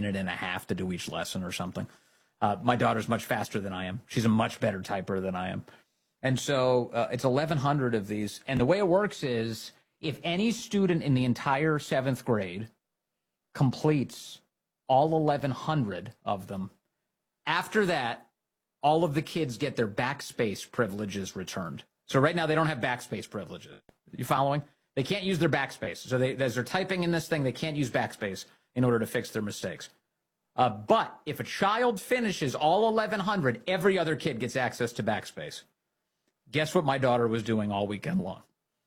minute and a half to do each lesson or something. My daughter's much faster than I am. She's a much better typer than I am. And so it's 1,100 of these. And the way it works is if any student in the entire 7th grade completes all 1,100 of them, after that, all of the kids get their backspace privileges returned. So right now they don't have backspace privileges. You following? They can't use their backspace. So as they're typing in this thing, they can't use backspace in order to fix their mistakes. But if a child finishes all 1,100, every other kid gets access to backspace. Guess what my daughter was doing all weekend long?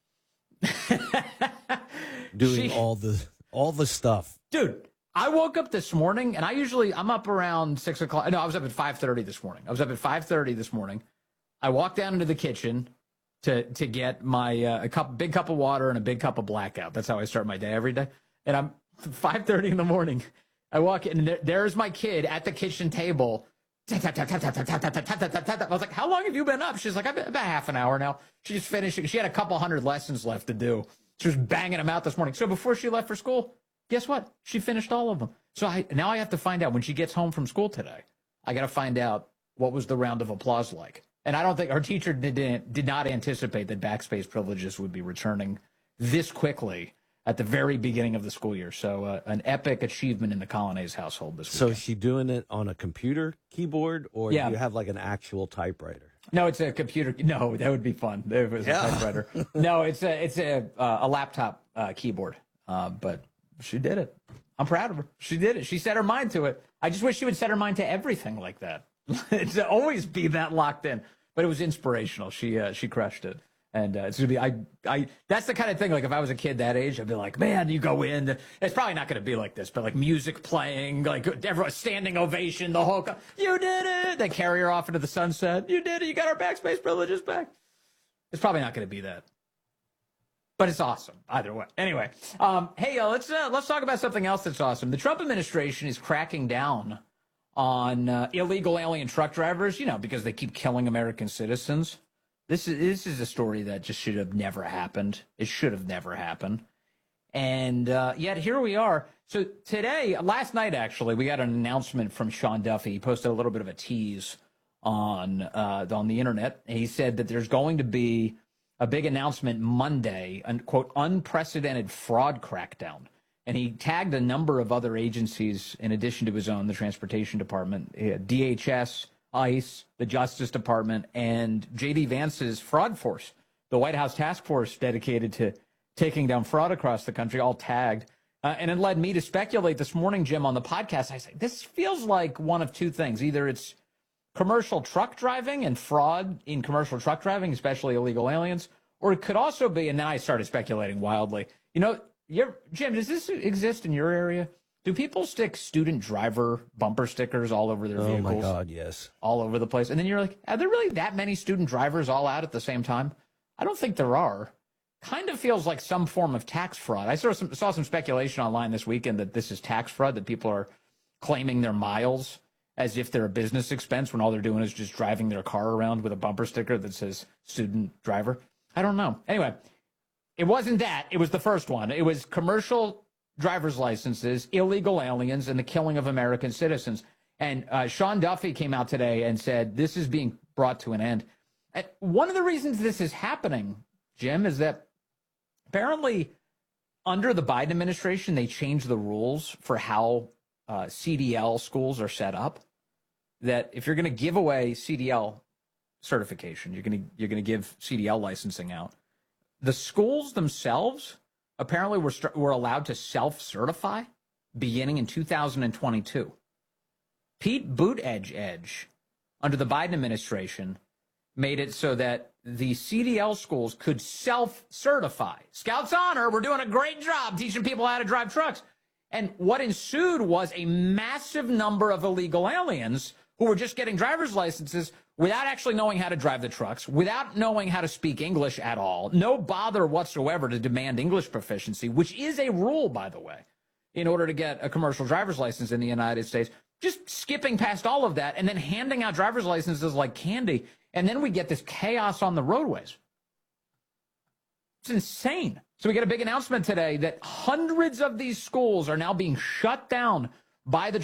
Doing all the stuff. Dude, I woke up this morning, and I'm up around 6 o'clock. No, I was up at 5:30 this morning. I walked down into the kitchen to get my big cup of water and a big cup of Blackout. That's how I start my day every day. And I'm 5:30 in the morning. I walk in, and there's my kid at the kitchen table. I was like, how long have you been up? She's like, about half an hour now. She's finishing. She had a couple hundred lessons left to do. She was banging them out this morning. So before she left for school, guess what? She finished all of them. So now I have to find out when she gets home from school today. I got to find out what was the round of applause like. And I don't think her teacher did not anticipate that backspace privileges would be returning this quickly at the very beginning of the school year. So an epic achievement in the Colonnese household this week. So is she doing it on a computer keyboard, or do you have like an actual typewriter? No, it's a computer. No, that would be fun. If it was a typewriter. No, it's a laptop keyboard. But she did it. I'm proud of her. She did it. She set her mind to it. I just wish she would set her mind to everything like that. To always be that locked in. But it was inspirational. She crushed it. And it's going to be, that's the kind of thing, like if I was a kid that age, I'd be like, man, you go in, it's probably not going to be like this, but like music playing, like everyone standing ovation, the whole, you did it. They carry her off into the sunset. You did it. You got our backspace privileges back. It's probably not going to be that. But it's awesome either way. Anyway, hey, let's talk about something else that's awesome. The Trump administration is cracking down on illegal alien truck drivers, because they keep killing American citizens. This is a story that just should have never happened. It should have never happened. And yet here we are. So last night, actually, we got an announcement from Sean Duffy. He posted a little bit of a tease on the internet. And he said that there's going to be a big announcement Monday, quote, unprecedented fraud crackdown. And he tagged a number of other agencies in addition to his own, the Transportation Department, DHS, ICE, the Justice Department, and J.D. Vance's fraud force, the White House task force dedicated to taking down fraud across the country, all tagged. And it led me to speculate this morning, Jim, on the podcast. I said, this feels like one of two things. Either it's commercial truck driving and fraud in commercial truck driving, especially illegal aliens, or it could also be, and then I started speculating wildly. Jim, does this exist in your area? Do people stick student driver bumper stickers all over their vehicles? Oh, my God, yes. All over the place. And then you're like, are there really that many student drivers all out at the same time? I don't think there are. Kind of feels like some form of tax fraud. I saw some speculation online this weekend that this is tax fraud, that people are claiming their miles as if they're a business expense when all they're doing is just driving their car around with a bumper sticker that says student driver. I don't know. Anyway, it wasn't that. It was the first one. It was commercial driver's licenses, illegal aliens, and the killing of American citizens. And Sean Duffy came out today and said this is being brought to an end. And one of the reasons this is happening, Jim, is that apparently under the Biden administration, they changed the rules for how CDL schools are set up. That if you're going to give away CDL certification, you're going to give CDL licensing out, the schools themselves apparently were allowed to self-certify beginning in 2022. Pete Buttigieg, under the Biden administration, made it so that the CDL schools could self-certify. Scouts Honor, we're doing a great job teaching people how to drive trucks. And what ensued was a massive number of illegal aliens who were just getting driver's licenses without actually knowing how to drive the trucks, without knowing how to speak English at all, no bother whatsoever to demand English proficiency, which is a rule, by the way, in order to get a commercial driver's license in the United States, just skipping past all of that and then handing out driver's licenses like candy. And then we get this chaos on the roadways. It's insane. So we get a big announcement today that hundreds of these schools are now being shut down by the